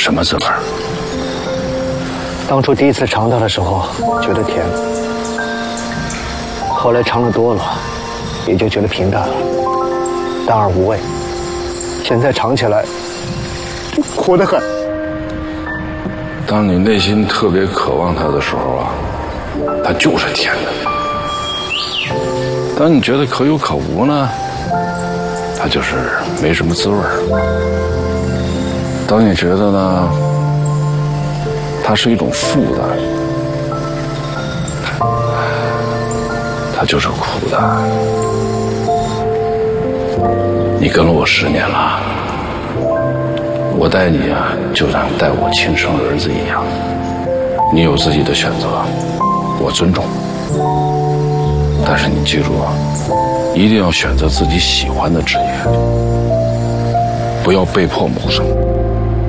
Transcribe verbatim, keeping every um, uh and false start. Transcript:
什么滋味？ 当初第一次尝到的时候觉得甜，后来尝的多了，也就觉得平淡了，淡而无味。现在尝起来，苦得很。 当你内心特别渴望它的时候啊，它就是甜的；当你觉得可有可无呢，它就是没什么滋味儿。当你觉得呢，它是一种负担，它就是苦的。你跟了我十年了，我待你啊，就像待我亲生儿子一样。你有自己的选择，我尊重。但是你记住啊，一定要选择自己喜欢的职业，不要被迫谋生。